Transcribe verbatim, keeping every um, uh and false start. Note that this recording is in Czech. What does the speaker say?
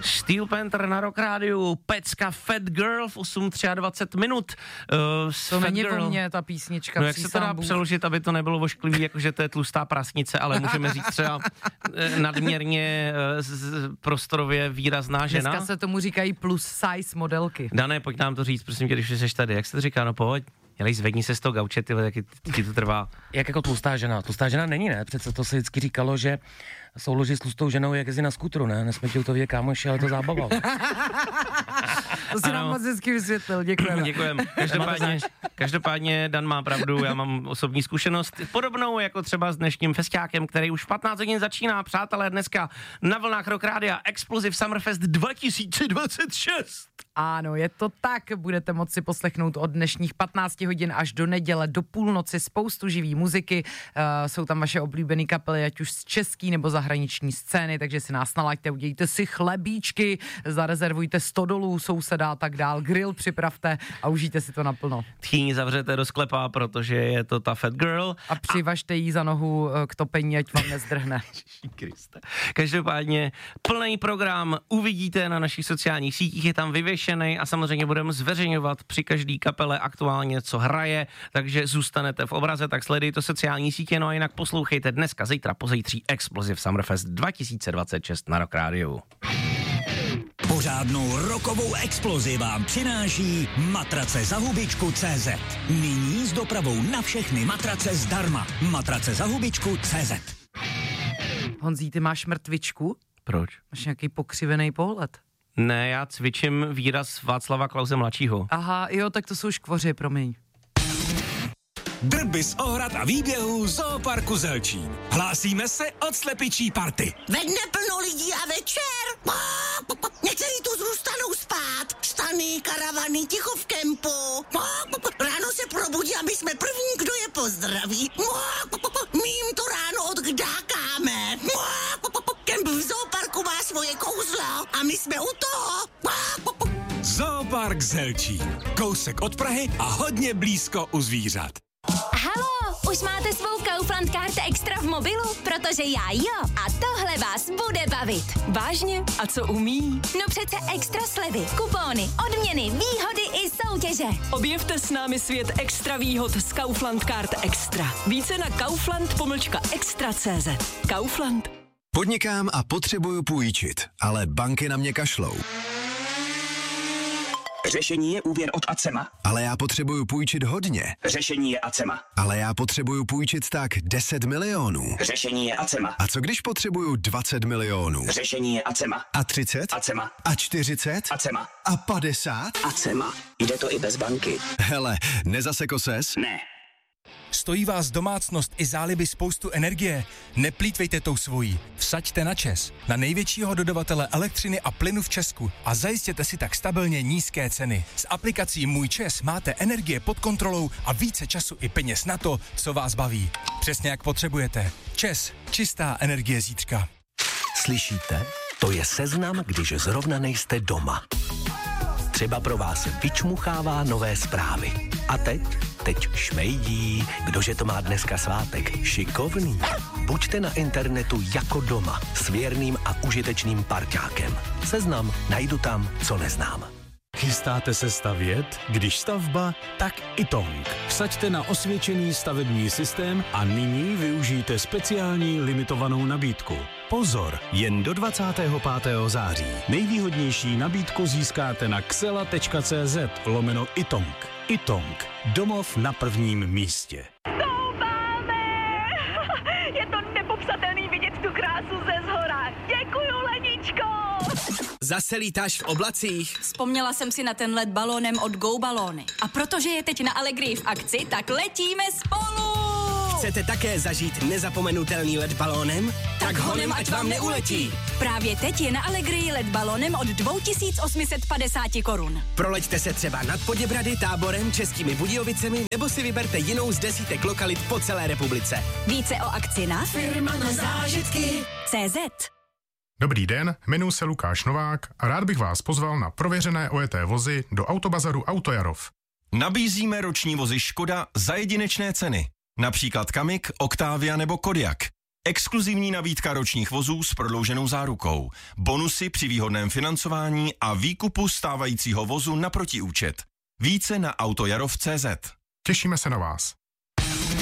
Steel Panther na Rock Rádiu, pecka Fat Girl v osm dvacet tři minut. Uh, to není o mně, ta písnička. No jak se to dá přeložit, aby to nebylo ošklivý, jakože to je tlustá prasnice, ale můžeme říct třeba nadměrně uh, prostorově výrazná žena. Dneska se tomu říkají plus size modelky. Dané, pojď nám to říct, prosím tě, když jsi tady. Jak se to říká? No pojď. Jelej, zvedni se z toho gauče, tyhle, jak ti to trvá. Jak jako tlustá žena? Tlustá žena není, ne? Přece to se vždycky říkalo, že souložit s tlustou ženou je jak jezdit na skutru, ne? Nesmíte to vědět, kámoši, ale to zábava. To si nám moc hezky vysvětlil, děkujeme. Děkujeme. Každopádně, každopádně Dan má pravdu, já mám osobní zkušenost podobnou jako třeba s dnešním festiákem, který už v patnáct hodin začíná. Přátelé, dneska na vlnách Rock Rádia Explosive Summerfest dva tisíce dvacet šest. Ano, je to tak, budete moci poslechnout od dnešních patnácti hodin až do neděle, do půlnoci spoustu živý muziky, uh, jsou tam vaše oblíbené kapely, ať už z český nebo zahraniční scény, takže si nás nalaďte, udějte si chlebíčky, zarezervujte sto dolů, souseda a tak dál, grill připravte a užijte si to naplno. Tchýni zavřete do sklepa, protože je to ta Fat Girl. A přivažte jí za nohu k topení, ať vám nezdrhne. Kriste. Každopádně plný program uvidíte na našich sociálních sítích, je tam vyvěšený a samozřejmě budeme zveřejňovat při každý kapele aktuálně, co hraje, takže zůstanete v obraze, tak sledujte sociální sítě, no a jinak poslouchejte dneska, zítra, pozítří Explosive Summerfest dva tisíce dvacet šest na Rock Rádiu. Pořádnou rokovou explozi vám přináší matrace za hubičku tečka cé zet. Nyní s dopravou na všechny matrace zdarma. Matrace za hubičku tečka cé zet. Honzí, ty máš mrtvičku? Proč? Máš nějaký pokřivený pohled? Ne, já cvičím výraz Václava Klause mladšího. Aha, jo, tak to jsou škvoři, promiň. Drby z ohrad a výběhů Zooparku Zelčín. Hlásíme se od slepičí party. Ve dne plno lidí a večer. Někteří tu zůstanou spát. Stany, karavany, ticho v kempu. Ráno se probudí a my jsme první, kdo je pozdraví. My jim to ráno odkdákáme. Kemp v Zooparku má svoje kouzlo a my jsme u toho. Zoopark Zelčín. Kousek od Prahy a hodně blízko u zvířat. Halo, už máte svou Kaufland Card Extra v mobilu? Protože já jo. A tohle vás bude bavit. Vážně? A co umí? No přece extra slevy, kupóny, odměny, výhody i soutěže. Objevte s námi svět extra výhod z Kaufland Card Extra. Více na kaufland pomlčka extra tečka cé zet. Kaufland. Podnikám a potřebuju půjčit, ale banky na mě kašlou. Řešení je úvěr od Acema. Ale já potřebuju půjčit hodně. Řešení je Acema. Ale já potřebuju půjčit tak deset milionů. Řešení je Acema. A co když potřebuju dvacet milionů? Řešení je Acema. A třicet? Acema. A čtyřicet? Acema. A padesát? Acema. Jde to i bez banky. Hele, nezaseko ses? Ne. Stojí vás domácnost i záliby spoustu energie? Neplýtvejte tou svojí. Vsaďte na ČEZ, na největšího dodavatele elektřiny a plynu v Česku a zajistěte si tak stabilně nízké ceny. S aplikací Můj ČEZ máte energie pod kontrolou a více času i peněz na to, co vás baví. Přesně jak potřebujete. ČEZ, čistá energie zítřka. Slyšíte? To je seznam, když zrovna nejste doma. Třeba pro vás vyčmuchává nové zprávy. A teď? Teď šmejdí. Kdože to má dneska svátek? Šikovný. Buďte na internetu jako doma. S věrným a užitečným parťákem. Seznam najdu tam, co neznám. Chystáte se stavět? Když stavba, tak iTong. Vsaďte na osvědčený stavební systém a nyní využijte speciální limitovanou nabídku. Pozor, jen do dvacátého pátého září. Nejvýhodnější nabídku získáte na xela tečka cé zet lomeno iTong. iTong. Domov na prvním místě. Je to nepopsatelný vidět tu krásu ze zhora. Děkuju, Leničko! Zase lítáš v oblacích? Vzpomněla jsem si na ten let balónem od Go Balóny. A protože je teď na Allegrii v akci, tak letíme spolu! Chcete také zažít nezapomenutelný let balónem? Tak honem, ať vám neuletí! Právě teď je na Allegrii let balónem od dva tisíce osm set padesát korun. Proleďte se třeba nad Poděbrady, Táborem, Českými Budějovicemi nebo si vyberte jinou z desítek lokalit po celé republice. Více o akci na Firma na zážitky C Z. Dobrý den, jmenuji se Lukáš Novák a rád bych vás pozval na prověřené ojeté vozy do Autobazaru Autojarov. Nabízíme roční vozy Škoda za jedinečné ceny. Například Kamik, Octavia nebo Kodiaq. Exkluzivní nabídka ročních vozů s prodlouženou zárukou, bonusy při výhodném financování a výkupu stávajícího vozu na protiúčet. Více na autojarov tečka cé zet. Těšíme se na vás.